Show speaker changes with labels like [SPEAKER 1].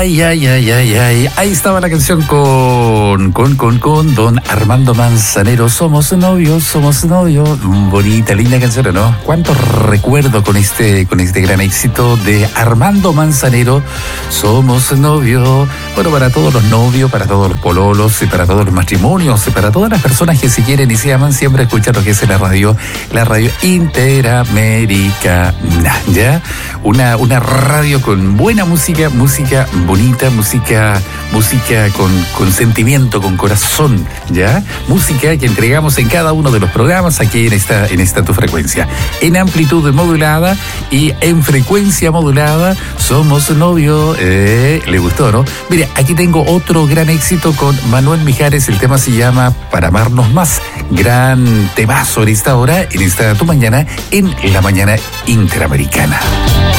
[SPEAKER 1] Ay. Ahí estaba la canción con don Armando Manzanero. Somos novios. Bonita, linda canción, ¿no? ¿Cuánto recuerdo con este gran éxito de Armando Manzanero? Somos novios. Bueno, para todos los novios, para todos los pololos, y para todos los matrimonios, y para todas las personas que se quieren y se aman, siempre escuchan lo que es la radio Interamericana, ¿ya? Una radio con buena música bonita, música con sentimiento, con corazón, ¿ya? Música que entregamos en cada uno de los programas aquí en esta tu frecuencia. En amplitud modulada y en frecuencia modulada, somos novios. ¿Le gustó, no? Mira, aquí tengo otro gran éxito con Manuel Mijares. El tema se llama Para amarnos más. Gran temazo en esta hora, en esta tu mañana, en la mañana interamericana.